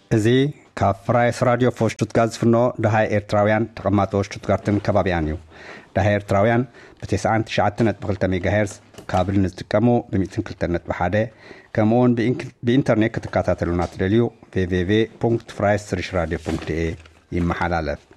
እዚ ካብ ፍራይስ ራድዮ ፎሽቱትጋዝ ፍኖ ደሃይ ኤርትራውያን ተቐማጦ ሽቱትጋርትን ከባቢያን እዩ። ደሃይ ኤርትራውያን ብ99.2 ሜጋሄርዝ ካብል ንዝጥቀሙ ብ102.1 ከምኡውን ብኢንተርኔት ክትከታተሉና ትደልዩ www.friesradio.de ይመሓላለፍ።